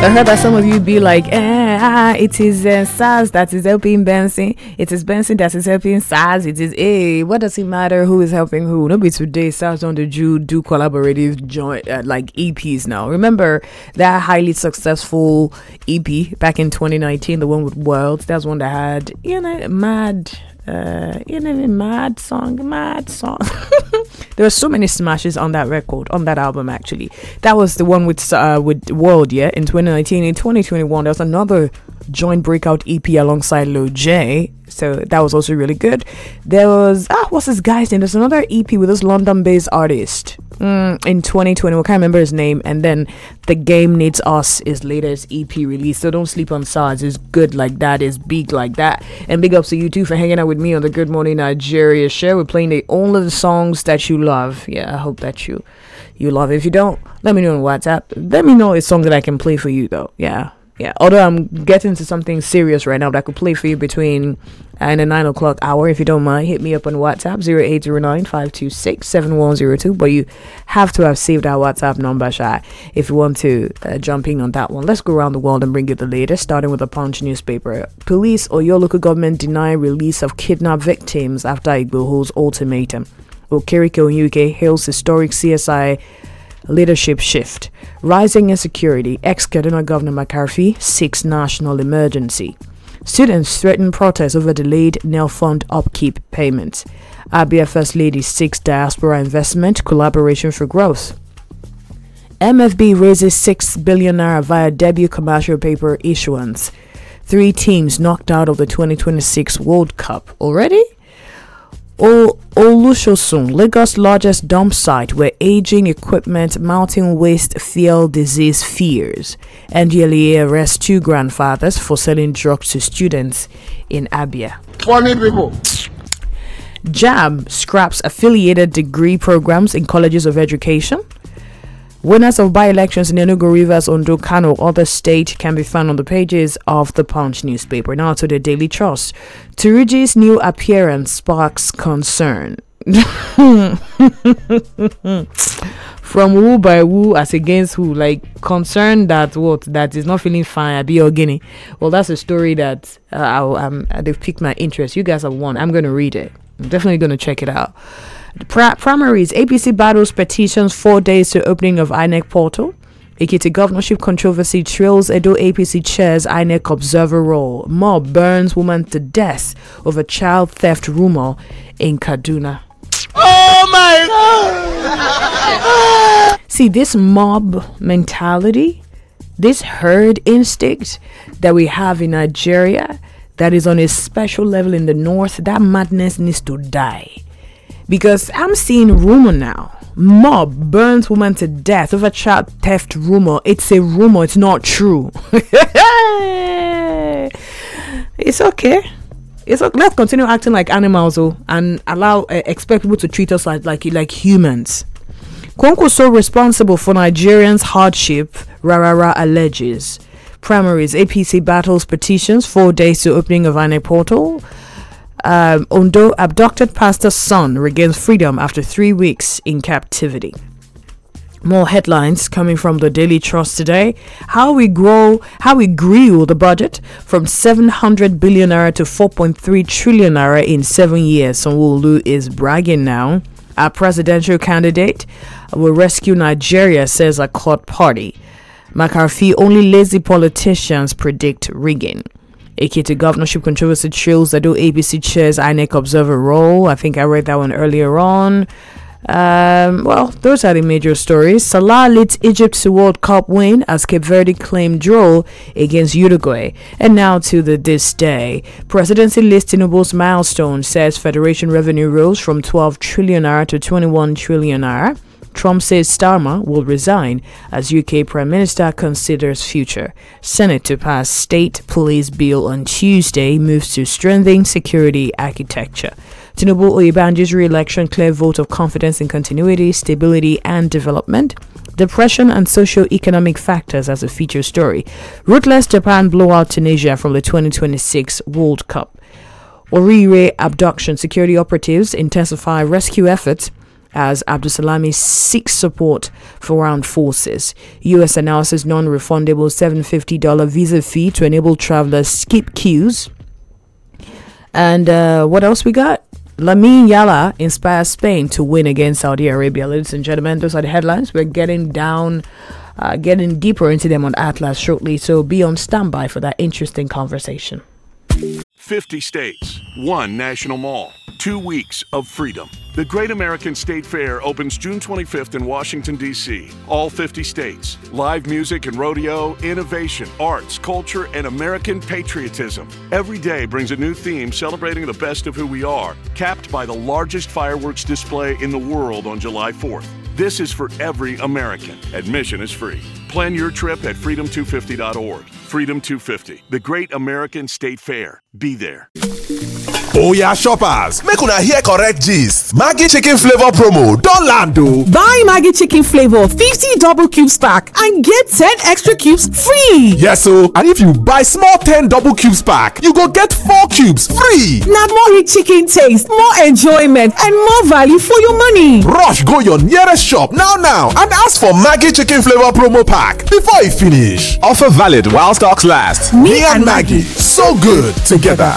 I heard that some of you be like, it is SARS that is helping Benson. It is Benson that is helping SARS. It is, what does it matter who is helping who? Nobody today SARS on the do collaborative joint like EPs now. Remember that highly successful EP back in 2019, the one with Worlds? That's one that had, mad song. There were so many smashes on that record, on that album actually. That was the one with World, yeah, in 2019. In 2021 there was another joint breakout EP alongside Lil J, so that was also really good. There was what's this guy's name? There's another EP with this London-based artist in 2020. I can't remember his name. And then The Game Needs Us, his latest EP release. So don't sleep on SARS. It's good like that. It's big like that. And big ups to you too for hanging out with me on the Good Morning Nigeria show. We're playing all of the songs that you love. Yeah, I hope that you love it. If you don't, let me know on WhatsApp. Let me know a song that I can play for you though. Yeah. Although I'm getting to something serious right now that I could play for you between and the 9 o'clock hour. If you don't mind, hit me up on WhatsApp 0809-526-7102. But you have to have saved our WhatsApp number, Shy, if you want to jump in on that one. Let's go around the world and bring you the latest, starting with the Punch newspaper. Police or your local government deny release of kidnapped victims after Igboho's ultimatum. Okereke UK hails historic CSI leadership shift. Rising insecurity. Ex-Kaduna Governor McCarthy seeks national emergency. Students threaten protests over delayed NEL fund upkeep payments. Abia First Lady seeks diaspora investment collaboration for growth. MFB raises 6 billion naira via debut commercial paper issuance. 3 teams knocked out of the 2026 World Cup already. Olusosun, Lagos' largest dump site where aging equipment mounting waste fuel disease fears. NDLEA arrests 2 grandfathers for selling drugs to students in Abia. Funny people. JAMB scraps affiliated degree programs in colleges of education. Winners of by-elections in Enugu, Rivers, Ondo, Kano, other state can be found on the pages of the Punch newspaper. Now to the Daily Trust. Turuji's new appearance sparks concern. From who by who as against who? Like concern that that is not feeling fine. I be Ogini. Well, that's a story that they've piqued my interest. You guys have won. I'm going to read it. I'm definitely going to check it out. Primaries. APC battles petitions 4 days to opening of INEC portal. Ekiti governorship controversy trails Edo APC chairs INEC observer role. Mob burns woman to death over child theft rumor in Kaduna. Oh my God! See, this mob mentality, this herd instinct that we have in Nigeria, that is on a special level in the north, that madness needs to die. Because I'm seeing rumor now. Mob burns woman to death over child theft rumor. It's a rumor. It's not true. It's okay. Let's continue acting like animals and expect people to treat us like humans. Kwanko so responsible for Nigerians' hardship, Rarara alleges. Primaries. APC battles petitions 4 days to opening of INEC portal. Ondo abducted pastor's son regains freedom after 3 weeks in captivity. More headlines coming from the Daily Trust today. How we grew the budget from 700 billion naira to 4.3 trillion naira in 7 years. Sanwo-Olu is bragging now. Our presidential candidate will rescue Nigeria, says a court party. McCarthy, only lazy politicians predict rigging. Ekiti governorship controversy trails Edo ABC chairs INEC observer role. I think I read that one earlier on. Well, those are the major stories. Salah leads Egypt to World Cup win as Cape Verde claimed draw against Uruguay. And now to this day. Presidency lists Tinubu's milestone, says Federation revenue rose from 12 trillion naira to 21 trillion naira. Trump says Starmer will resign as UK Prime Minister considers future. Senate to pass state police bill on Tuesday moves to strengthen security architecture. Tinubu Oyebanji's re-election clear vote of confidence in continuity, stability and development. Depression and socio-economic factors as a feature story. Ruthless Japan blow out Tunisia from the 2026 World Cup. Orire abduction. Security operatives intensify rescue efforts as Abdulsalami seeks support for armed forces. U.S. announces non-refundable $750 visa fee to enable travelers skip queues. And what else we got? Lamine Yala inspires Spain to win against Saudi Arabia. Ladies and gentlemen, those are the headlines. We're getting deeper into them on Atlas shortly, so be on standby for that interesting conversation. 50 states, one national mall, 2 weeks of freedom. The Great American State Fair opens June 25th in Washington, D.C. All 50 states. Live music and rodeo, innovation, arts, culture, and American patriotism. Every day brings a new theme celebrating the best of who we are, capped by the largest fireworks display in the world on July 4th. This is for every American. Admission is free. Plan your trip at freedom250.org. Freedom 250, the Great American State Fair. Be there. Oh yeah, shoppers, make una hear correct gist. Maggi chicken flavor promo don land o. Buy Maggi chicken flavor 50 double cubes pack and get 10 extra cubes free. Yes o, and if you buy small 10 double cubes pack, you go get 4 cubes free. Na more rich chicken taste, more enjoyment, and more value for your money. Rush go your nearest shop now and ask for Maggi chicken flavor promo pack before e finish. Offer valid while stocks last. Me and Maggi, so good together.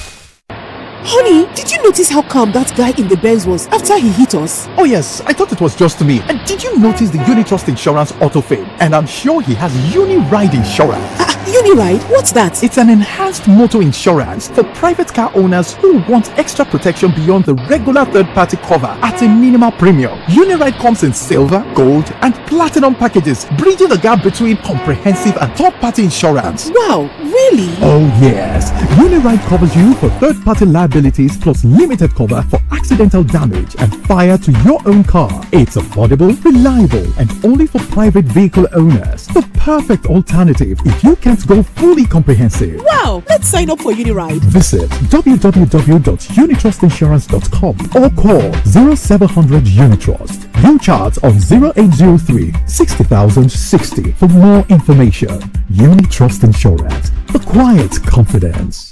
Honey, did you notice how calm that guy in the Benz was after he hit us? Oh yes, I thought it was just me. And did you notice the Unitrust Insurance Auto Fame? And I'm sure he has Uniride Insurance. Uniride? What's that? It's an enhanced motor insurance for private car owners who want extra protection beyond the regular third-party cover at a minimal premium. Uniride comes in silver, gold, and platinum packages, bridging the gap between comprehensive and third-party insurance. Wow, really? Oh yes. Uniride covers you for third-party liabilities plus limited cover for accidental damage and fire to your own car. It's affordable, reliable, and only for private vehicle owners. The perfect alternative if you can't go fully comprehensive. Wow, let's sign up for Uniride. Visit www.unitrustinsurance.com or call 0700 Unitrust. UCharts on 0803 60060 for more information. Unitrust Insurance, the quiet confidence.